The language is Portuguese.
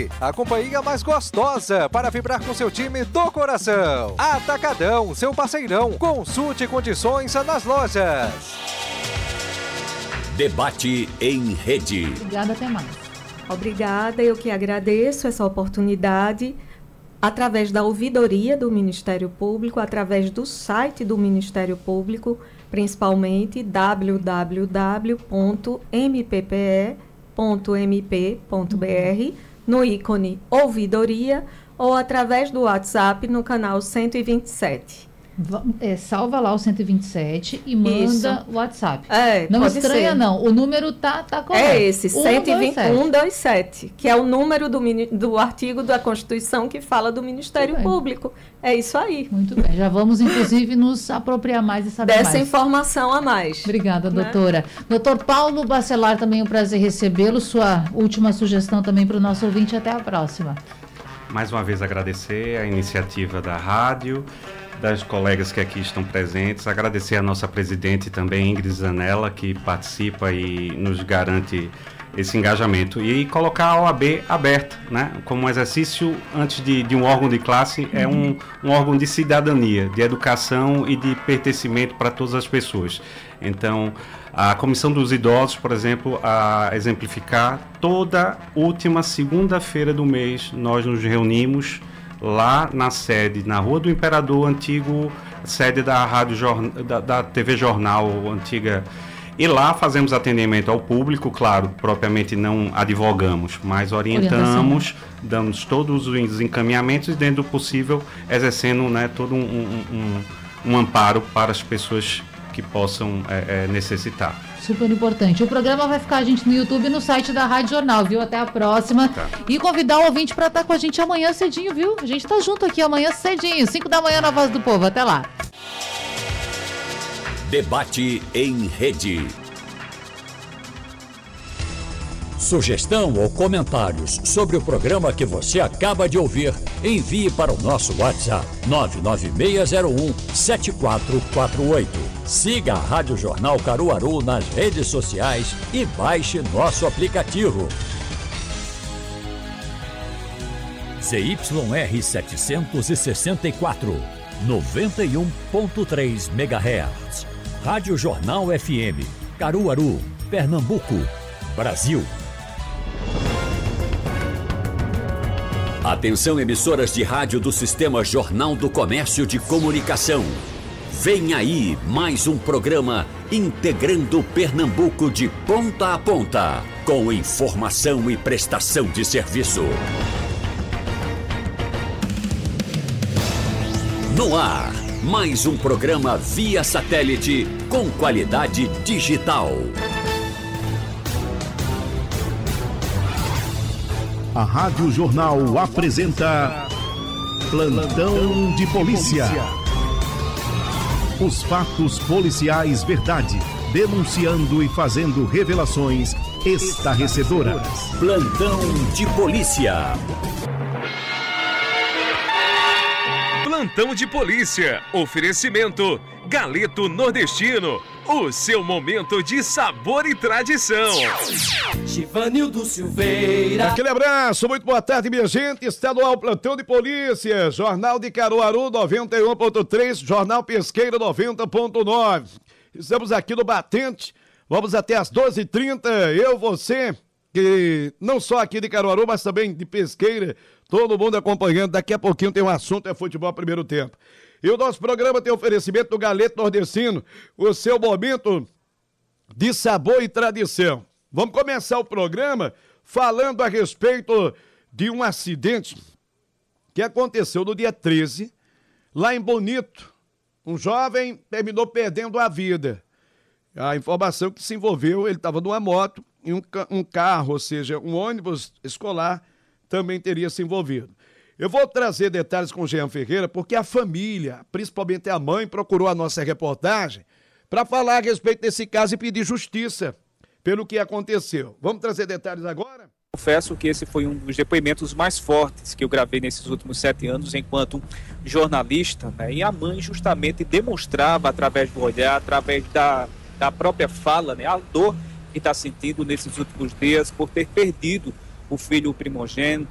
Atacadão.com.br, a companhia mais gostosa para vibrar com seu time do coração. Atacadão, seu parceirão. Consulte condições nas lojas. Debate em rede. Obrigada, até mais. Obrigada, eu que agradeço essa oportunidade. Através da ouvidoria do Ministério Público, através do site do Ministério Público, principalmente www.mppe.mp.br, no ícone ouvidoria, ou através do WhatsApp no canal 127. Salva lá o 127 e manda o WhatsApp. Não estranha, ser. Não. O número tá correto. É esse, 127, que é o número do artigo da Constituição que fala do Ministério Público. É isso aí. Muito bem. Já vamos, inclusive, nos apropriar mais e saber dessa informação a mais. Obrigada, doutora. Doutor Paulo Bacelar, também um prazer recebê-lo. Sua última sugestão também para o nosso ouvinte. Até a próxima. Mais uma vez agradecer a iniciativa da rádio, das colegas que aqui estão presentes, agradecer a nossa presidente também, Ingrid Zanella, que participa e nos garante esse engajamento, e colocar a OAB aberta, né? Como um exercício antes de um órgão de classe, é um órgão de cidadania, de educação e de pertencimento para todas as pessoas. Então, a Comissão dos Idosos, por exemplo, a exemplificar, toda última segunda-feira do mês nós nos reunimos lá na sede, na Rua do Imperador, antigo sede da da TV Jornal antiga. E lá fazemos atendimento ao público, claro, propriamente não advogamos, mas orientamos, damos todos os encaminhamentos e, dentro do possível, exercendo, né, todo um amparo para as pessoas que possam necessitar. Super importante. O programa vai ficar, gente, no YouTube e no site da Rádio Jornal, viu? Até a próxima. Tá. E convidar o ouvinte para estar com a gente amanhã cedinho, viu? A gente tá junto aqui amanhã cedinho, 5 da manhã na Voz do Povo. Até lá. Debate em rede. Sugestão ou comentários sobre o programa que você acaba de ouvir, envie para o nosso WhatsApp 99601-7448. Siga a Rádio Jornal Caruaru nas redes sociais e baixe nosso aplicativo. ZYR 764, 91.3 MHz. Rádio Jornal FM, Caruaru, Pernambuco, Brasil. Atenção, emissoras de rádio do Sistema Jornal do Comércio de Comunicação. Vem aí mais um programa integrando Pernambuco de ponta a ponta, com informação e prestação de serviço. No ar, mais um programa via satélite com qualidade digital. A Rádio Jornal apresenta Plantão de Polícia. Os fatos policiais verdade, denunciando e fazendo revelações estarrecedoras. Plantão de Polícia. Plantão de Polícia. Oferecimento Galeto Nordestino. O seu momento de sabor e tradição. Givanildo Silveira. Aquele abraço, muito boa tarde, minha gente. Está no ar o Plantão de Polícia. Jornal de Caruaru 91.3, Jornal Pesqueira 90.9. Estamos aqui no Batente. Vamos até às 12h30. Eu, você, que não só aqui de Caruaru, mas também de Pesqueira. Todo mundo acompanhando. Daqui a pouquinho tem um assunto, é futebol primeiro tempo. E o nosso programa tem oferecimento do Galeto Nordestino, o seu momento de sabor e tradição. Vamos começar o programa falando a respeito de um acidente que aconteceu no dia 13, lá em Bonito. Um jovem terminou perdendo a vida. A informação que se envolveu, ele estava numa moto e um carro, ou seja, um ônibus escolar, também teria se envolvido. Eu vou trazer detalhes com o Jean Ferreira, porque a família, principalmente a mãe, procurou a nossa reportagem para falar a respeito desse caso e pedir justiça pelo que aconteceu. Vamos trazer detalhes agora? Confesso que esse foi um dos depoimentos mais fortes que eu gravei nesses últimos 7 anos enquanto jornalista, né? E a mãe justamente demonstrava através do olhar, através da própria fala, né? A dor que está sentindo nesses últimos dias por ter perdido o filho primogênito,